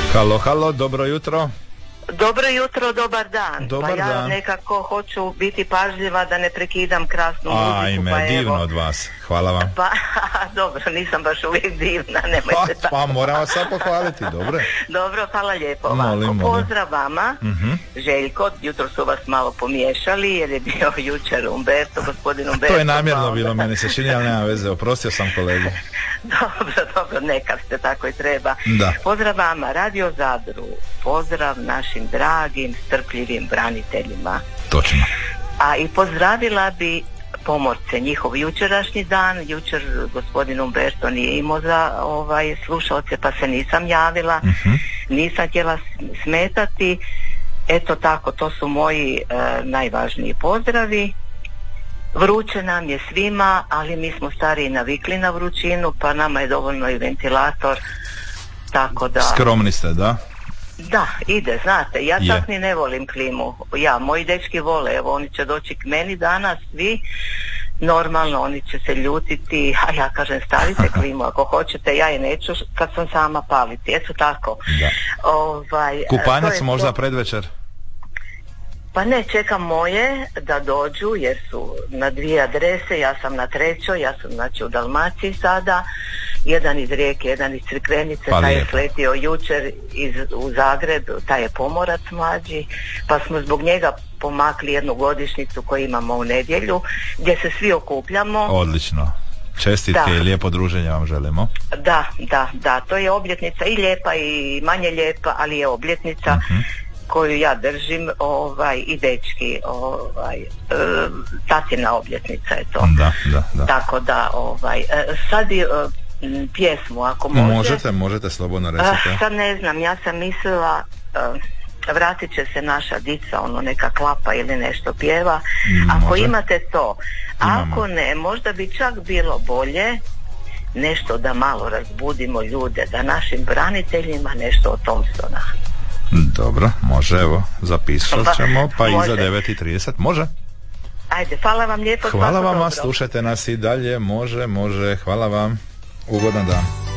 Halo, halo, dobro jutro. Dobro jutro, dobar dan. Dobar ja dan. nekako hoću biti pažljiva da ne prekidam krasnu muziku. Ajme, divno od vas. Hvala vam. Pa, dobro, nisam baš uvijek divna, nemojte tako. Pa moram vas sad pohvaliti, dobro. Dobro, hvala lijepo. Molim. Pozdrav vama, Željko, jutro su vas malo pomiješali jer je bio jučer Umberto, gospodin Umberto. To je namjerno bilo, meni se čini, ali nema veze, oprostio sam kolegi. Dobro, neka ste, tako i treba. Da. Pozdrav vama, Radio Zadru, pozdrav našim dragim, strpljivim braniteljima. Točno. A i pozdravila bi pomorce, njihov jučerašnji dan. Jučer gospodin Umberto nije imao za slušalce, pa se nisam javila. Nisam htjela smetati. Eto tako, to su moji najvažniji pozdravi. Vruće nam je svima, ali mi smo stariji navikli na vrućinu, pa nama je dovoljno i ventilator, tako da... Skromni ste, da? Da, ide, znate, ja čak ni ne volim klimu. Moji dečki vole, evo, oni će doći k meni danas, svi, normalno, oni će se ljutiti, a ja kažem, stavite klimu ako hoćete, ja je neću kad sam sama paliti, eto tako. Da. Kupanjac možda predvečer? Pa ne, čekam moje da dođu jer su na 2 adrese, ja sam na 3, ja sam znači u Dalmaciji sada, jedan iz Rijeke, jedan iz Crikvenice, pa taj je sletio jučer u Zagreb, taj je pomorac mlađi, pa smo zbog njega pomakli jednu godišnjicu koju imamo u nedjelju, gdje se svi okupljamo. Odlično. Čestitke i lijepo druženje vam želimo. Da, to je obljetnica i lijepa i manje lijepa, ali je obljetnica koju ja držim, i dečki, tatina obljetnica je to. Da. Tako da, sad bi pjesmu, ako može. Možete slobodno recite. Sad ne znam, ja sam mislila, vratit će se naša dica, neka klapa ili nešto pjeva. Ako imate to, ako ne, možda bi čak bilo bolje nešto da malo razbudimo ljude, da našim braniteljima nešto o tom stona. Dobro, može, evo, zapisat ćemo, pa iza 9:30, može? Ajde, hvala vam lijepo. Hvala vam, slušajte nas i dalje, može, hvala vam, ugodan dan.